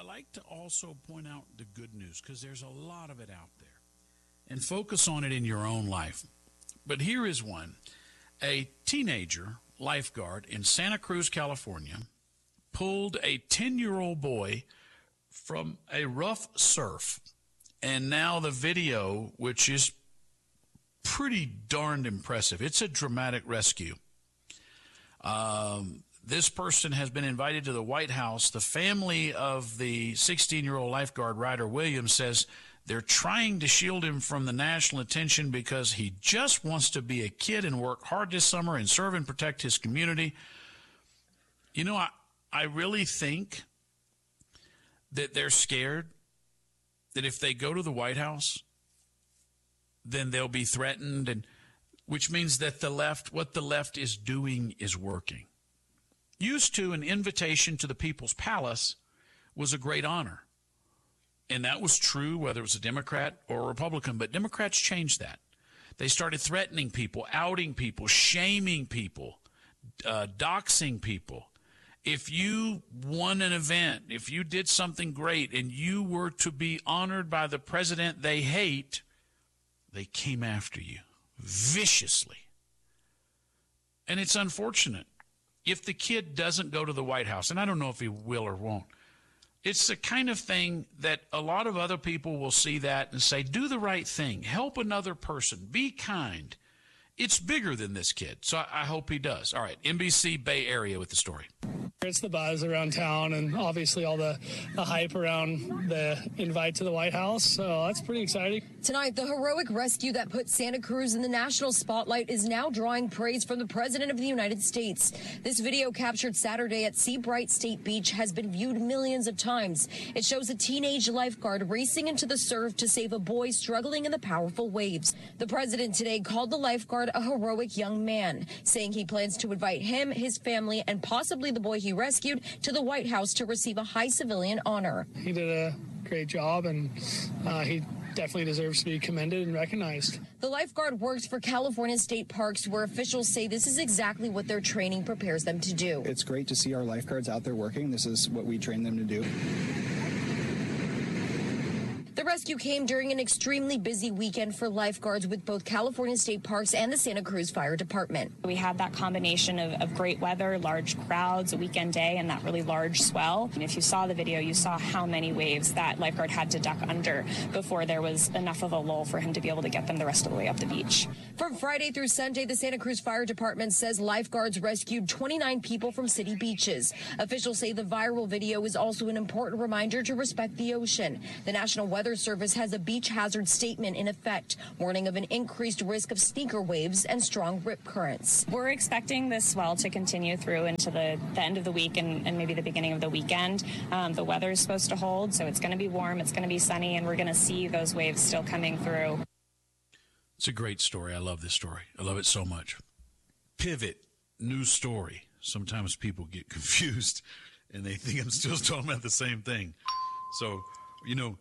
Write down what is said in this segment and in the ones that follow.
like to also point out the good news because there's a lot of it out there and focus on it in your own life. But here is one. A teenager lifeguard in Santa Cruz, California, pulled a 10-year-old boy from a rough surf. And now the video, which is pretty darned impressive. It's a dramatic rescue. This person has been invited to the White House. The family of the 16-year-old lifeguard, Ryder Williams, says they're trying to shield him from the national attention because he just wants to be a kid and work hard this summer and serve and protect his community. You know, I really think that they're scared that if they go to the White House, then they'll be threatened, and which means that what the left is doing is working. Used to, an invitation to the People's Palace was a great honor. And that was true whether it was a Democrat or a Republican, but Democrats changed that. They started threatening people, outing people, shaming people, doxing people. If you won an event, if you did something great and you were to be honored by the president they hate, they came after you viciously. And it's unfortunate. If the kid doesn't go to the White House, and I don't know if he will or won't, it's the kind of thing that a lot of other people will see that and say, do the right thing, help another person, be kind. It's bigger than this kid, so I hope he does. All right, NBC Bay Area with the story. It's the buzz around town and obviously all the hype around the invite to the White House, so that's pretty exciting. Tonight, the heroic rescue that put Santa Cruz in the national spotlight is now drawing praise from the President of the United States. This video captured Saturday at Seabright State Beach has been viewed millions of times. It shows a teenage lifeguard racing into the surf to save a boy struggling in the powerful waves. The President today called the lifeguard a heroic young man, saying he plans to invite him, his family, and possibly the boy he rescued to the White House to receive a high civilian honor. He did a great job, and he definitely deserves to be commended and recognized. The lifeguard works for California State Parks, where officials say this is exactly what their training prepares them to do. It's great to see our lifeguards out there working. This is what we train them to do. The rescue came during an extremely busy weekend for lifeguards with both California State Parks and the Santa Cruz Fire Department. We had that combination of great weather, large crowds, a weekend day, and that really large swell. And if you saw the video, you saw how many waves that lifeguard had to duck under before there was enough of a lull for him to be able to get them the rest of the way up the beach. From Friday through Sunday, the Santa Cruz Fire Department says lifeguards rescued 29 people from city beaches. Officials say the viral video is also an important reminder to respect the ocean. The National Weather Service has a beach hazard statement in effect, warning of an increased risk of sneaker waves and strong rip currents. We're expecting this swell to continue through into the end of the week and maybe the beginning of the weekend. The weather is supposed to hold, so it's going to be warm, it's going to be sunny, and we're going to see those waves still coming through. It's a great story. I love this story. I love it so much. Pivot, news story. Sometimes people get confused and they think I'm still talking about the same thing. So, you know,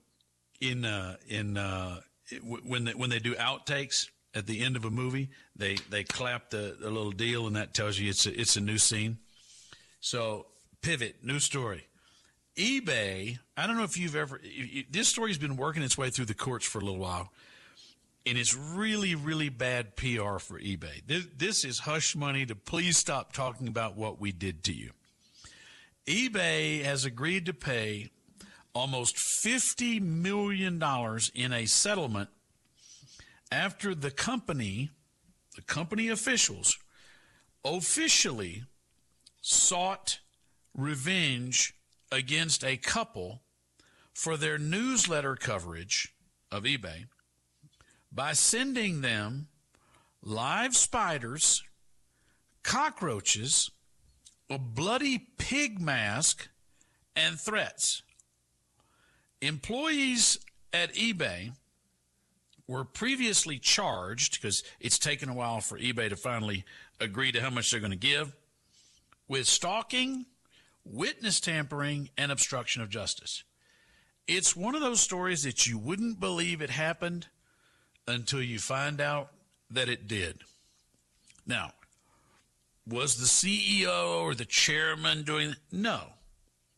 when they do outtakes at the end of a movie, they clap the little deal, and that tells you it's a new scene. So, pivot, new story. eBay, I don't know if you've ever, this story's been working its way through the courts for a little while, and it's really, really bad PR for eBay. This is hush money to please stop talking about what we did to you. eBay has agreed to pay almost $50 million in a settlement after the company officials officially sought revenge against a couple for their newsletter coverage of eBay by sending them live spiders, cockroaches, a bloody pig mask, and threats. Employees at eBay were previously charged, because it's taken a while for eBay to finally agree to how much they're going to give, with stalking, witness tampering, and obstruction of justice. It's one of those stories that you wouldn't believe it happened until you find out that it did. Now, was the CEO or the chairman doing it? No.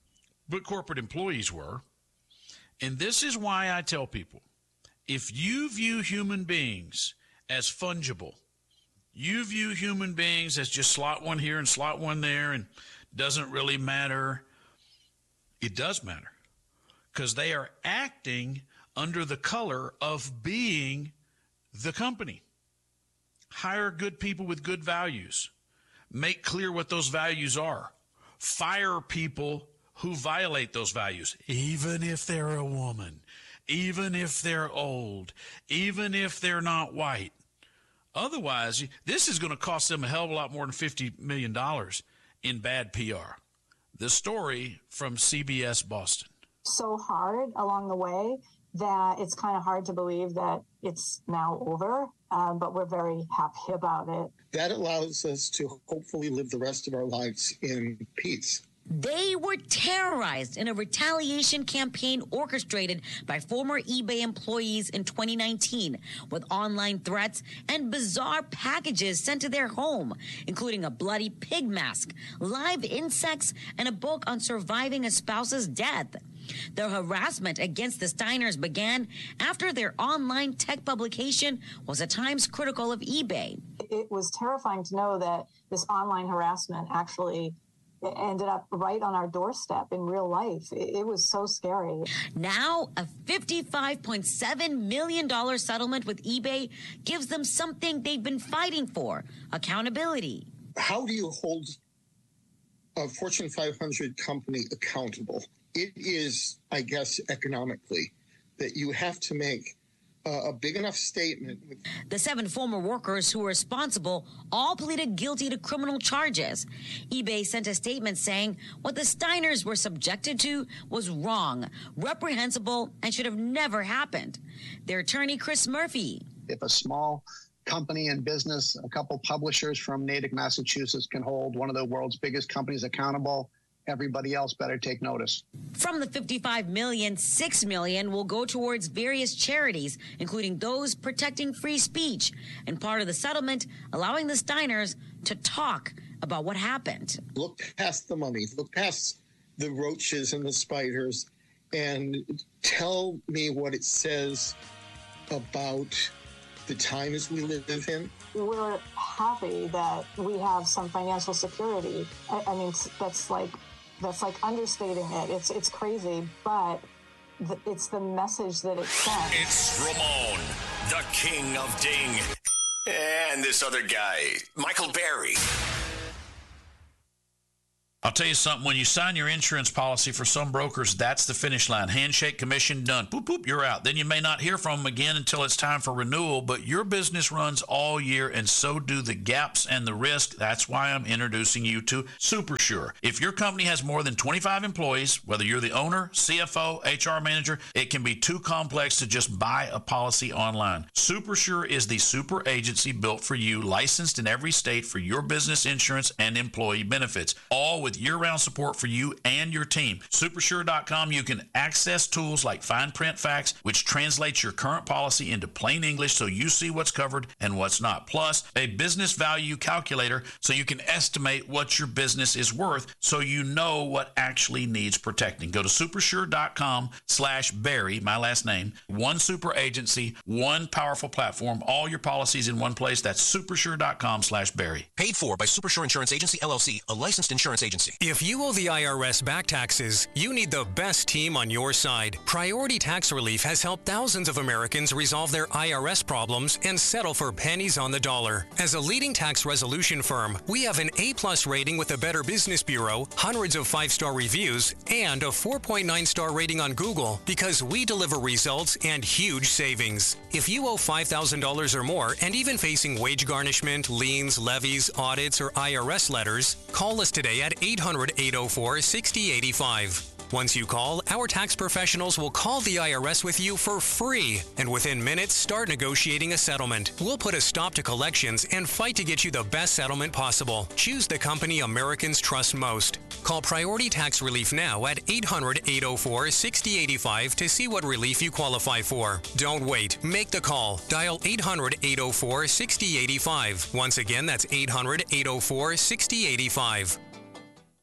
but corporate employees were. And this is why I tell people, if you view human beings as fungible, you view human beings as just slot one here and slot one there and doesn't really matter, it does matter, because they are acting under the color of being the company. Hire good people with good values. Make clear what those values are. Fire people who violate those values, even if they're a woman, even if they're old, even if they're not white. Otherwise, this is going to cost them a hell of a lot more than $50 million in bad PR. The story from CBS Boston. So hard along the way that it's kind of hard to believe that it's now over, but we're very happy about it. That allows us to hopefully live the rest of our lives in peace. They were terrorized in a retaliation campaign orchestrated by former eBay employees in 2019 with online threats and bizarre packages sent to their home, including a bloody pig mask, live insects, and a book on surviving a spouse's death. The harassment against the Steiners began after their online tech publication was at times critical of eBay. It was terrifying to know that this online harassment actually ended up right on our doorstep in real life. It was so scary. Now, a $55.7 million settlement with eBay gives them something they've been fighting for: accountability. How do you hold a Fortune 500 company accountable? It is, I guess, economically, that you have to make a big enough statement. The 7 former workers who were responsible all pleaded guilty to criminal charges. eBay sent a statement saying what the Steiners were subjected to was wrong, reprehensible, and should have never happened. Their attorney, Chris Murphy. If a small company and business, a couple publishers from Natick, Massachusetts, can hold one of the world's biggest companies accountable, everybody else better take notice. From the $55 million, $6 million will go towards various charities, including those protecting free speech, and part of the settlement allowing the Steiners to talk about what happened. Look past the money, look past the roaches and the spiders, and tell me what it says about the times we live in. We're happy that we have some financial security. I mean, that's like understating it. It's crazy, but it's the message that it sends. It's Ramon, the king of ding. And this other guy, Michael Berry. I'll tell you something, when you sign your insurance policy for some brokers, that's the finish line. Handshake, commission, done. Boop, boop, you're out. Then you may not hear from them again until it's time for renewal, but your business runs all year, and so do the gaps and the risk. That's why I'm introducing you to SuperSure. If your company has more than 25 employees, whether you're the owner, CFO, HR manager, it can be too complex to just buy a policy online. SuperSure is the super agency built for you, licensed in every state for your business insurance and employee benefits, all with year-round support for you and your team. Supersure.com, you can access tools like fine print facts, which translates your current policy into plain English so you see what's covered and what's not. Plus, a business value calculator so you can estimate what your business is worth so you know what actually needs protecting. Go to supersure.com/Barry, my last name. One super agency, one powerful platform, all your policies in one place. That's supersure.com/Barry. Paid for by Supersure Insurance Agency, LLC, a licensed insurance agency. If you owe the IRS back taxes, you need the best team on your side. Priority Tax Relief has helped thousands of Americans resolve their IRS problems and settle for pennies on the dollar. As a leading tax resolution firm, we have an A+ rating with the Better Business Bureau, hundreds of 5-star reviews, and a 4.9-star rating on Google because we deliver results and huge savings. If you owe $5,000 or more and even facing wage garnishment, liens, levies, audits, or IRS letters, call us today at 800-804-6085. Once you call, our tax professionals will call the IRS with you for free, and within minutes, start negotiating a settlement. We'll put a stop to collections and fight to get you the best settlement possible. Choose the company Americans trust most. Call Priority Tax Relief now at 800-804-6085 to see what relief you qualify for. Don't wait. Make the call. Dial 800-804-6085. Once again, that's 800-804-6085.